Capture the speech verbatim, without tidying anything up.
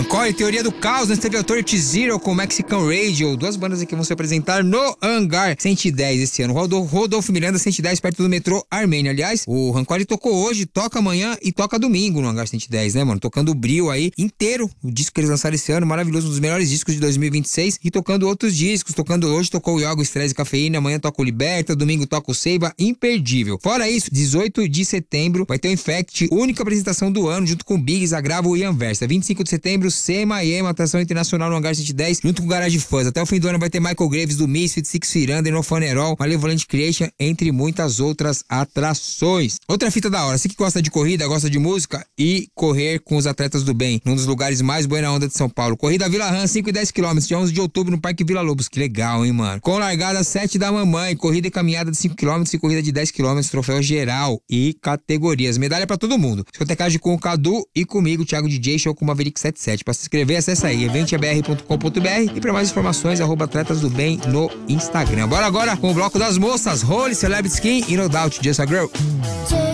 Rancor, Teoria do Caos, nós teve Authority Zero com Mexican Radio, duas bandas aqui vão se apresentar no Hangar cento e dez esse ano. Rodolfo, Rodolfo Miranda cento e dez, perto do metrô Armênia. Aliás, o Rancor tocou hoje, toca amanhã e toca domingo no Hangar cento e dez, né, mano? Tocando o Bril aí inteiro, o disco que eles lançaram esse ano, maravilhoso, um dos melhores discos de dois mil e vinte e seis, e tocando outros discos, tocando hoje, tocou o Yoga, Estresse e Cafeína, amanhã toca o Liberta, domingo toca o Seiba, imperdível. Fora isso, dezoito de setembro vai ter o Infect, única apresentação do ano, junto com o Biggs, Agravo e Anversa. vinte e cinco de setembro, Sema e Ema, atração internacional no Hangar cento e dez, junto com o Garage Fuzz. Até o fim do ano vai ter Michael Graves do Misfits, Six Feet Under, No Funeral, Malevolent Creation, entre muitas outras atrações. Outra fita da hora, você que gosta de corrida, gosta de música e correr com os atletas do bem, num dos lugares mais buena onda de São Paulo. Corrida Vila Rã, cinco e dez quilômetros, dia onze de outubro no Parque Vila Lobos. Que legal, hein, mano? Com largada sete da mamãe, corrida e caminhada de cinco quilômetros e corrida de dez quilômetros, troféu geral e categorias. Medalha pra todo mundo. Discotecagem com o Cadu e comigo, Thiago D J, show com o Maverick setenta e sete. Pra se inscrever, acessa aí, evente a b r ponto com ponto b r, e pra mais informações, arroba Atletas do Bem no Instagram. Bora agora com o bloco das moças, Holy, Celebrity Skin e No Doubt, Just a Girl.